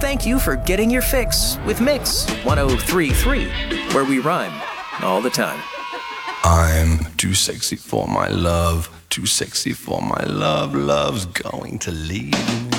thank you for getting your fix with Mix 1033, where we rhyme all the time. I'm too sexy for my love, too sexy for my love, love's going to leave me.